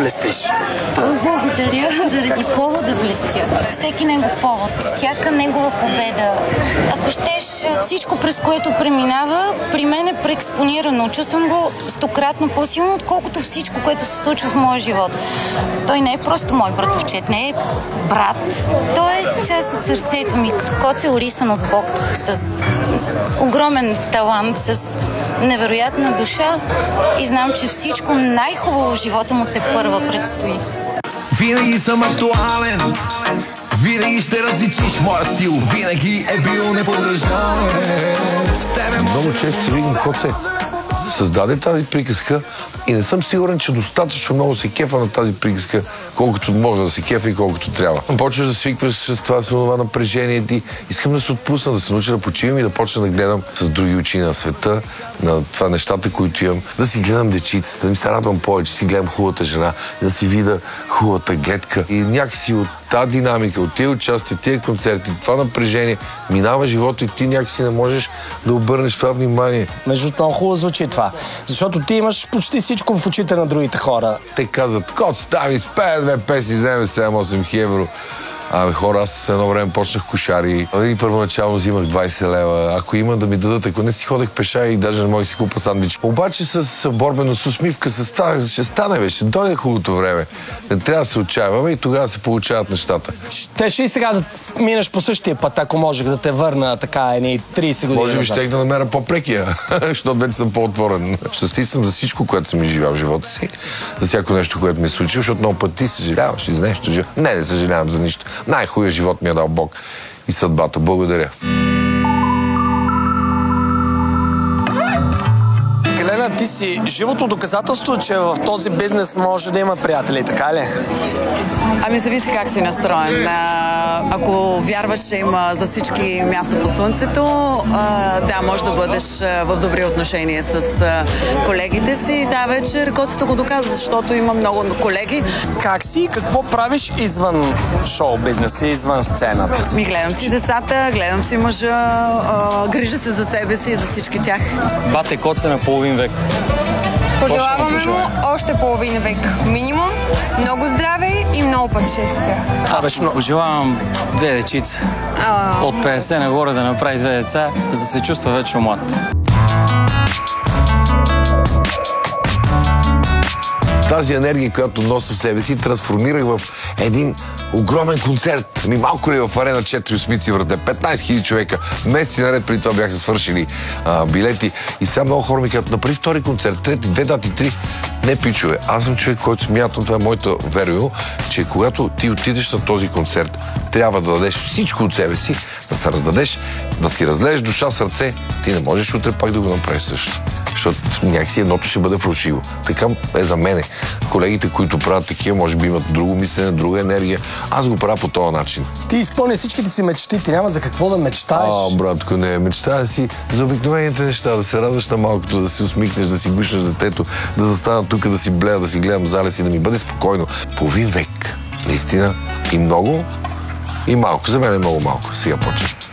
блестиш. Благодаря. Заради повода блестя. Всеки негов повод, всяка негова победа. Ако щеш, всичко, през което преминава, при мен е преекспонирано. Чувствам го стократно по-силно, отколкото всичко, което се случва в моя живот. Той не е просто мой братовчет, не е брат. Той е част от сърцето ми, като коцел орисан от Бог, с огромен талант, с невероятна душа и знам, че всичко най-хубаво в живота му тепърва предстои. Винаги съм актуален, винаги ще различиш моя стил, винаги е бил неподражаем. Много често си видим Коце създаде тази приказка и не съм сигурен, че достатъчно много се кефа на тази приказка, колкото може да се кефа и колкото трябва. Почваш да свикваш с това, с това напрежение ти. Искам да се отпусна, да се науча да почивам и да почна да гледам с други очи на света, на това нещата, които имам. Да си гледам дечицата, да ми се радвам повече, си гледам хубавата жена, да си видя хубавата гледка. И някакси от тази динамика, от тези участия, тези концерти, това напрежение, минава живота и ти някакси не можеш да обърнеш това внимание. Между другото, много хубаво звучи това, защото ти имаш почти всичко в очите на другите хора. Те казват, кот, стави, спее две песни, вземе 7-8 евро. Абе, хора, аз едно време почнах кошари. И първоначално взимах 20 лева. Ако има да ми дадат, ако не си ходех пеша и даже не мога да си купа сандвич. Обаче с борбено, с усмивка, с това ще стане, бе, ще дойде хубавото време. Не трябва да се отчаяваме и тогава се получават нещата. Щеше и сега да минеш по същия път, ако можех да те върна така едни 30 години. Може би щех да намеря по-прекия, защото вече съм по-отворен. Щастлив съм за всичко, което съм изживял в живота си, за всяко нещо, което ми е случило, защото много пъти съжаляваш и за нещо. Не съжалявам за нищо. Най-хубавия живот ми е дал Бог и съдбата. Благодаря. Галена, ти си живото доказателство, че в този бизнес може да има приятели, така ли? Ами зависи как си настроен. Ако вярваш, че има за всички място под слънцето, да, може да бъдеш в добри отношения с колегите си. Да, вече ръководството го доказва, защото има много колеги. Как си и какво правиш извън шоу-бизнеса, извън сцената? Гледам си децата, гледам си мъжа, грижа се за себе си и за всички тях. Бате Коце на половин век. Пожелаваме му още половин век минимум, много здраве и много пътешествия. Пожелавам 2 дечица. От 50 нагоре да направи 2 деца, за да се чувства вечно млад. Тази енергия, която нося в себе си, трансформирах в един огромен концерт. Малко ли в Арена 4 осмици врате, 15 000 човека. Месеци наред преди това бяха свършили билети. И сега много хора ми казват, направи втори концерт, трети, 2 дати, 3. Не, пичове, аз съм човек, който смятам, това е моята верою, че когато ти отидеш на този концерт, трябва да дадеш всичко от себе си, да се раздадеш, да си разлееш душа, сърце. Ти не можеш утре пак да го направиш също. Защото някакси едното ще бъде фалшиво. Така е за мене. Колегите, които правят такива, може би имат друго мислене, друга енергия. Аз го правя по този начин. Ти изпълни всичките си мечти, ти няма за какво да мечтаеш. Братко, не. Мечтая си за обикновените неща, да се радваш на малкото, да си усмихнеш, да си гушнеш детето, да застана тук, да си блея, да си гледам залез и да ми бъде спокойно. Половин век. Наистина и много, и малко. За мен е много малко. Сега почвам.